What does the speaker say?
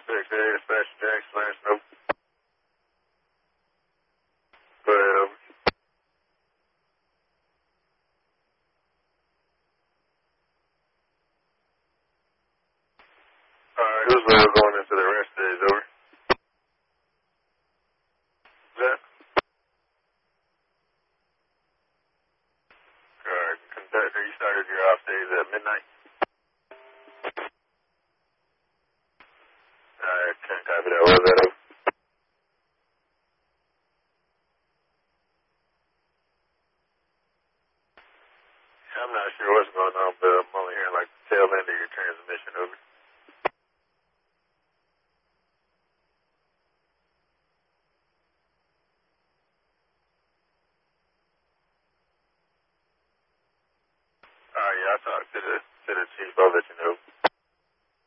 6, dispatch Jackson, last note. Go ahead, over. Alright, who's going into the rest days, over? That? Alright, conductor, you started your off days at midnight? Alright, can't copy that. What was that, over? I'm not sure what's going on, but I'm only hearing like the tail end of your transmission, over. Alright, yeah, I'll talk to the chief. I'll let you know.